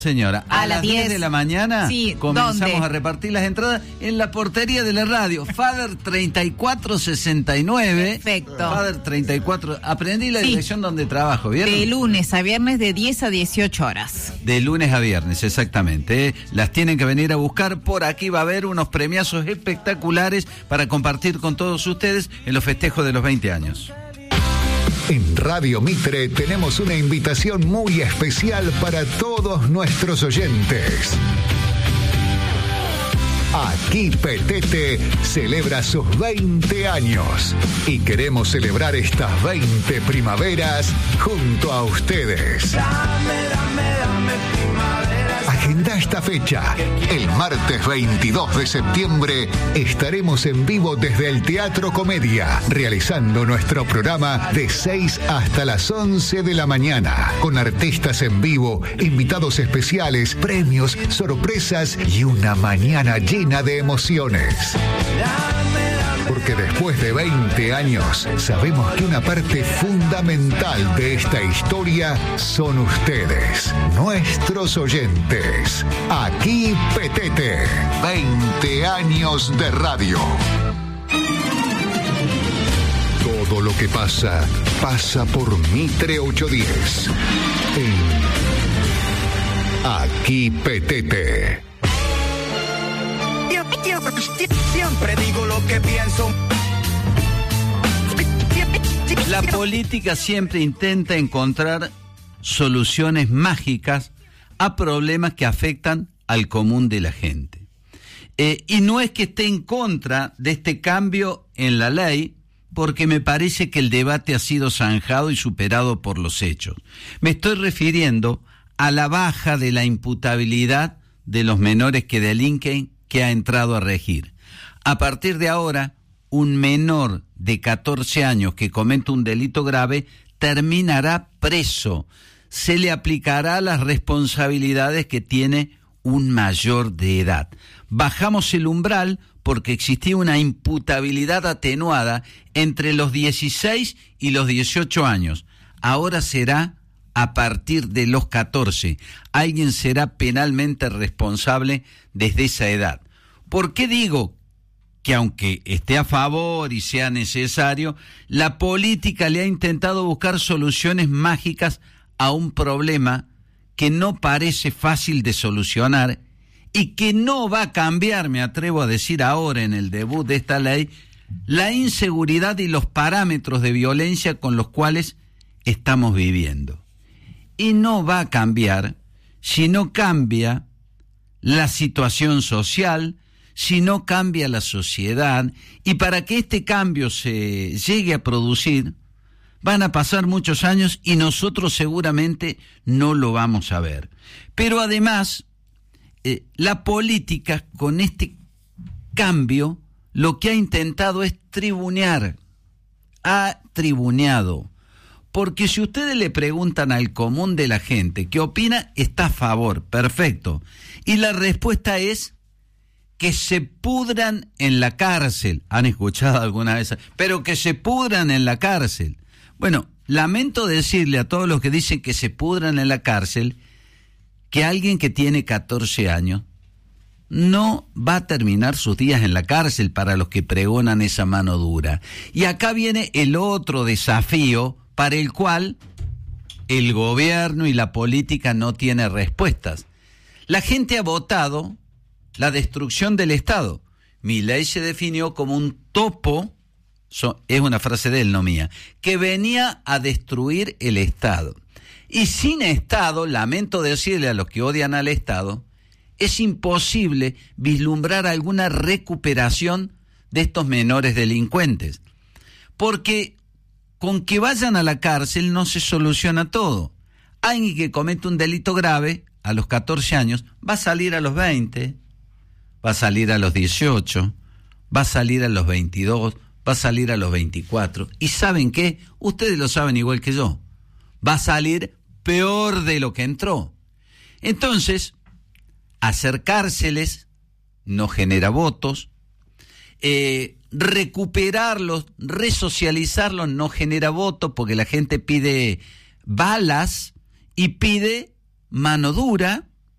Señora, a las 10 de la mañana sí, comenzamos ¿dónde? a repartir las entradas en la portería de la radio. Fader 3469. Perfecto. Fader 34. Aprendí la Sí. dirección donde trabajo, ¿vieron? De lunes a viernes de 10 a 18 horas. De lunes a viernes, exactamente. Las tienen que venir a buscar. Por aquí va a haber unos premiazos espectaculares para compartir con todos ustedes en los festejos de los 20 años. En Radio Mitre tenemos una invitación muy especial para todos nuestros oyentes. Aquí Petete celebra sus 20 años y queremos celebrar estas 20 primaveras junto a ustedes. Agenda esta fecha. El martes 22 de septiembre estaremos en vivo desde el Teatro Comedia, realizando nuestro programa de 6 hasta las 11 de la mañana, con artistas en vivo, invitados especiales, premios, sorpresas y una mañana llena de emociones. Porque después de 20 años, sabemos que una parte fundamental de esta historia son ustedes, nuestros oyentes. Aquí Petete, 20 años de radio. Todo lo que pasa, pasa por Mitre 810. Aquí Petete. Siempre digo lo que pienso. La política siempre intenta encontrar soluciones mágicas a problemas que afectan al común de la gente. Y no es que esté en contra de este cambio en la ley, porque me parece que el debate ha sido zanjado y superado por los hechos. Me estoy refiriendo a la baja de la imputabilidad de los menores que delinquen, que ha entrado a regir. A partir de ahora, un menor de 14 años que cometa un delito grave terminará preso. Se le aplicará las responsabilidades que tiene un mayor de edad. Bajamos el umbral porque existía una imputabilidad atenuada entre los 16 y los 18 años. Ahora será a partir de los 14. Alguien será penalmente responsable desde esa edad. ¿Por qué digo que aunque esté a favor y sea necesario, la política le ha intentado buscar soluciones mágicas a un problema que no parece fácil de solucionar y que no va a cambiar, me atrevo a decir ahora en el debut de esta ley, la inseguridad y los parámetros de violencia con los cuales estamos viviendo? Y no va a cambiar si no cambia la situación social, si no cambia la sociedad, y para que este cambio se llegue a producir, van a pasar muchos años y nosotros seguramente no lo vamos a ver. Pero además, la política con este cambio lo que ha intentado es tribunear, ha tribuneado. Porque si ustedes le preguntan al común de la gente qué opina, está a favor, perfecto. Y la respuesta es que se pudran en la cárcel. ¿Han escuchado alguna vez? Pero que se pudran en la cárcel. Bueno, lamento decirle a todos los que dicen que se pudran en la cárcel que alguien que tiene 14 años no va a terminar sus días en la cárcel, para los que pregonan esa mano dura. Y acá viene el otro desafío para el cual el gobierno y la política no tienen respuestas. La gente ha votado la destrucción del Estado. Milei se definió como un topo, es una frase de él, no mía, que venía a destruir el Estado. Y sin Estado, lamento decirle a los que odian al Estado, es imposible vislumbrar alguna recuperación de estos menores delincuentes. Porque con que vayan a la cárcel no se soluciona todo. Alguien que comete un delito grave a los 14 años va a salir a los 20, va a salir a los 18, va a salir a los 22, va a salir a los 24. ¿Y saben qué? Ustedes lo saben igual que yo. Va a salir peor de lo que entró. Entonces, hacer cárceles no genera votos, recuperarlos, resocializarlos no genera votos, porque la gente pide balas y pide mano dura,